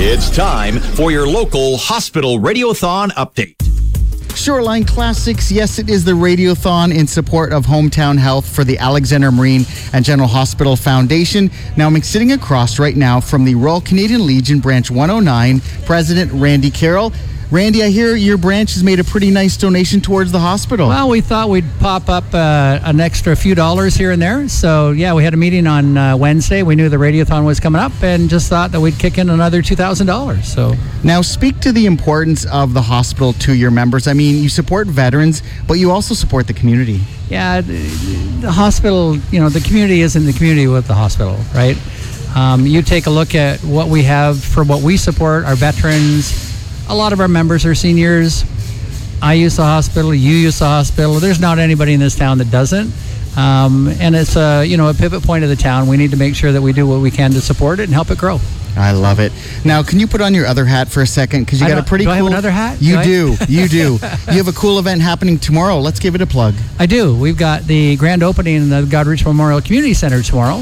It's time for your local hospital radiothon update. Shoreline Classics, yes, it is the Radiothon in support of Hometown Health for the Alexander Marine and General Hospital Foundation. Now, I'm sitting across right now from the Royal Canadian Legion Branch 109, President Randy Carroll. Randy, I hear your branch has made a pretty nice donation towards the hospital. Well, we thought we'd pop up an extra few dollars here and there. So, yeah, we had a meeting on Wednesday. We knew the Radiothon was coming up and just thought that we'd kick in another $2,000. So now, speak to the importance of the hospital to your members. I mean, you support veterans, but you also support the community. Yeah, the hospital, the community is in the community with the hospital, right? You take a look at what we have for what we support, our veterans. A lot of our members are seniors. I use the hospital. You use the hospital. There's not anybody in this town that doesn't. And it's a pivot point of the town. We need to make sure that we do what we can to support it and help it grow. I love it. Now, can you put on your other hat for a second? Because you got a pretty cool... Do I have another hat? You do. You have a cool event happening tomorrow. Let's give it a plug. I do. We've got the grand opening in the Goderich Memorial Community Center tomorrow.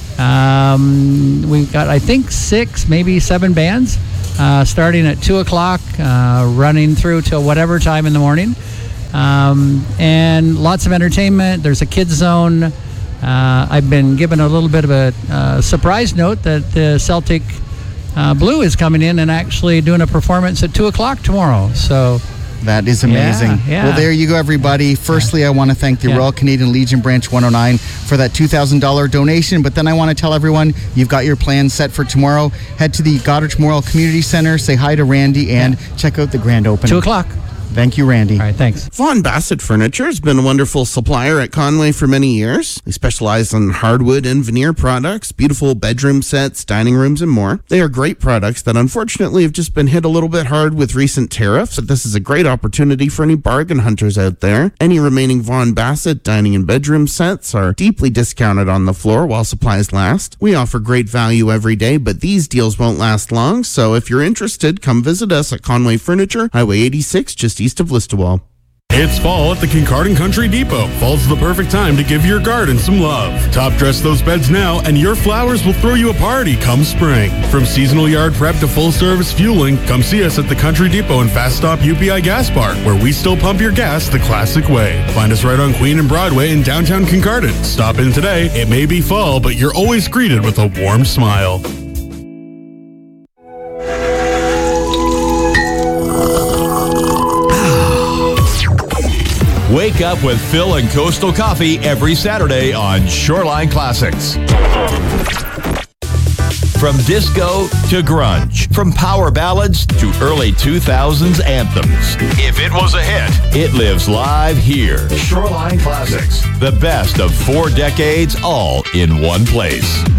We've got, I think, 6, maybe 7 bands. Starting at 2 o'clock, running through till whatever time in the morning. And lots of entertainment. There's a kids zone. I've been given a little bit of a surprise note that the Celtic Blue is coming in and actually doing a performance at 2 o'clock tomorrow. So that is amazing. Yeah. Well, there you go, everybody. Firstly, I want to thank the Royal Canadian Legion Branch 109 for that $2,000 donation. But then I want to tell everyone, you've got your plans set for tomorrow. Head to the Goderich Memorial Community Center, say hi to Randy, and check out the grand opening. 2 o'clock. Thank you, Randy. All right, thanks. Vaughan Bassett Furniture has been a wonderful supplier at Conway for many years. They specialize in hardwood and veneer products, beautiful bedroom sets, dining rooms, and more. They are great products that unfortunately have just been hit a little bit hard with recent tariffs. But this is a great opportunity for any bargain hunters out there. Any remaining Vaughan Bassett dining and bedroom sets are deeply discounted on the floor while supplies last. We offer great value every day, but these deals won't last long. So if you're interested, come visit us at Conway Furniture, Highway 86, just east of Listowel. It's fall at the Kincardine Country Depot. Fall's the perfect time to give your garden some love. Top dress those beds now and your flowers will throw you a party come spring. From seasonal yard prep to full service fueling, come see us at the Country Depot and Fast Stop UPI Gas Bar, where we still pump your gas the classic way. Find us right on Queen and Broadway in downtown Kincardine. Stop in today. It may be fall, but you're always greeted with a warm smile. Wake up with Phil and Coastal Coffee every Saturday on Shoreline Classics. From disco to grunge, from power ballads to early 2000s anthems. If it was a hit, it lives live here. Shoreline Classics, the best of 4 decades, all in one place.